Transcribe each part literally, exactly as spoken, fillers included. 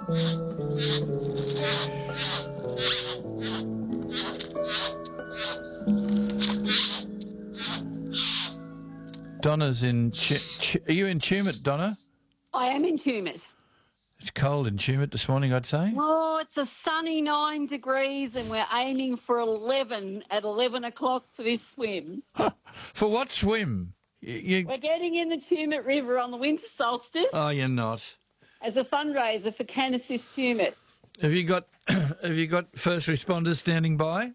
Donna's in... Ch- Ch- are you in Tumut, Donna? I am in Tumut. It's cold in Tumut this morning, I'd say. Oh, it's a sunny nine degrees and we're aiming for eleven at eleven o'clock for this swim. For what swim? You, you... We're getting in the Tumut River on the winter solstice. Oh, you're not. As a fundraiser for Can-Assist Tumut. Have you got Have you got first responders standing by?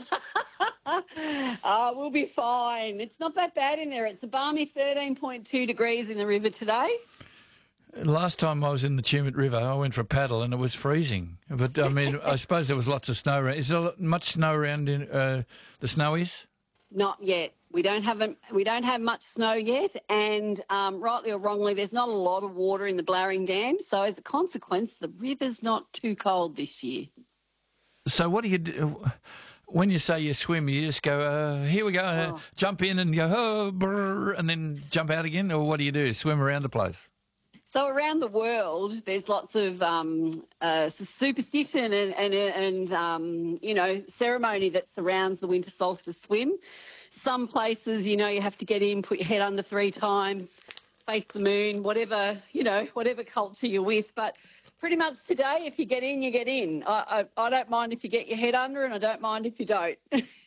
Oh, we'll be fine. It's not that bad in there. It's a balmy thirteen point two degrees in the river today. Last time I was in the Tumut River, I went for a paddle and it was freezing. But, I mean, I suppose there was lots of snow around. Is there much snow around in uh, the Snowies? Not yet. We don't have a, we don't have much snow yet, and um, rightly or wrongly, there's not a lot of water in the Blowering Dam. So as a consequence, the river's not too cold this year. So what do you do? When you say you swim, you just go, uh, here we go, uh, Oh. jump in and go, oh, brrr, and then jump out again? Or what do you do? Swim around the place? So around the world, there's lots of um, uh, superstition and, and, and um, you know, ceremony that surrounds the winter solstice swim. Some places, you know, you have to get in, put your head under three times, face the moon, whatever, you know, whatever culture you're with. But pretty much today, if you get in, you get in. I, I, I don't mind if you get your head under, and I don't mind if you don't.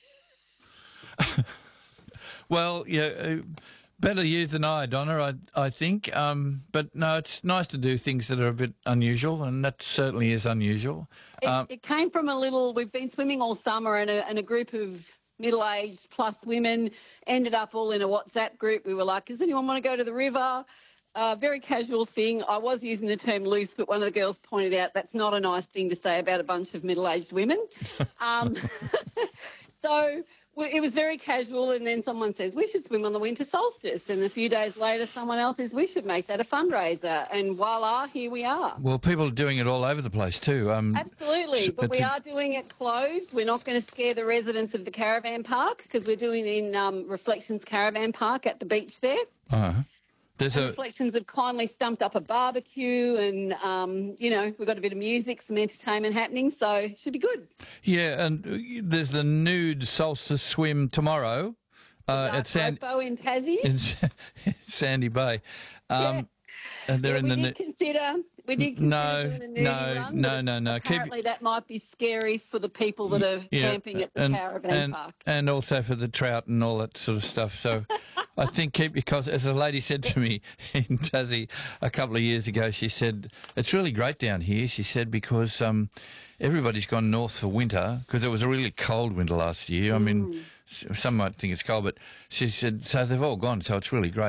Well, yeah, uh, better you than I, Donna, I, I think. Um, but, no, it's nice to do things that are a bit unusual, and that certainly is unusual. It, Um, it came from a little, we've been swimming all summer, and a, and a group of middle-aged plus women ended up all in a WhatsApp group. We were like, does anyone want to go to the river? Uh, very casual thing. I was using the term loose, but one of the girls pointed out that's not a nice thing to say about a bunch of middle-aged women. Um, so we- it was very casual, and then someone says, we should swim on the winter solstice. And a few days later, someone else says, we should make that a fundraiser. And voila, here we are. well, people are doing it all over the place too. Um, Absolutely, so but we it's a- are doing it closed. We're not going to scare the residents of the caravan park because we're doing it in um, Reflections Caravan Park at the beach there. uh, there's And a... Reflections have kindly stumped up a barbecue and, um, you know, we've got a bit of music, some entertainment happening, so it should be good. Yeah, and uh, there's the nude solstice swim tomorrow uh, Uh, at Sand- Copo in Tassie. in Sa- Sandy Bay. Um, And they're Yeah, in we the... did nu- consider, we did consider No, doing a nudie no, run, no, but no, no. Keep- apparently that might be scary for the people that are Yeah, camping at the and, caravan and, park. and also for the trout and all that sort of stuff. So I think keep your costs. As a lady said to me in Tassie a couple of years ago, she said, it's really great down here, she said, because um, everybody's gone north for winter because it was a really cold winter last year. I mean, s- some might think it's cold, but she said, so they've all gone, so it's really great.